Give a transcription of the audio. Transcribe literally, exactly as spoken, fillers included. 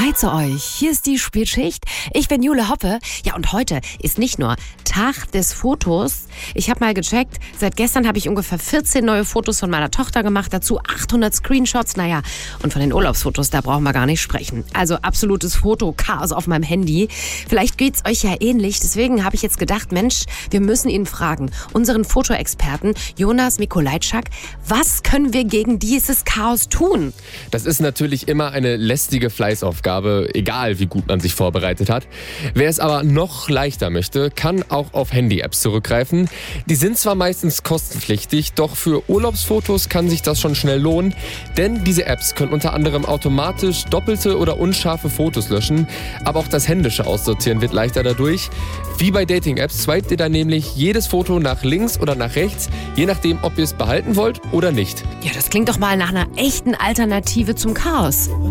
Hi zu euch, hier ist die Spätschicht. Ich bin Jule Hoppe. Ja, und heute ist nicht nur Tag des Fotos. Ich habe mal gecheckt, seit gestern habe ich ungefähr vierzehn neue Fotos von meiner Tochter gemacht, dazu achthundert Screenshots. Naja, und von den Urlaubsfotos, da brauchen wir gar nicht sprechen. Also absolutes Fotochaos auf meinem Handy. Vielleicht geht's euch ja ähnlich, deswegen habe ich jetzt gedacht, Mensch, wir müssen ihn fragen, unseren Fotoexperten Jonas Mikolajczak, was können wir gegen dieses Chaos tun? Das ist natürlich immer eine lästige Fleißaufgabe, egal wie gut man sich vorbereitet hat. Wer es aber noch leichter möchte, kann auch auf Handy-Apps zurückgreifen. Die sind zwar meistens kostenpflichtig, doch für Urlaubsfotos kann sich das schon schnell lohnen, denn diese Apps können unter anderem automatisch doppelte oder unscharfe Fotos löschen, aber auch das händische Aussortieren wird leichter dadurch. Wie bei Dating-Apps swipet ihr dann nämlich jedes Foto nach links oder nach rechts, je nachdem, ob ihr es behalten wollt oder nicht. Ja, das klingt doch mal nach einer echten Alternative zum Chaos.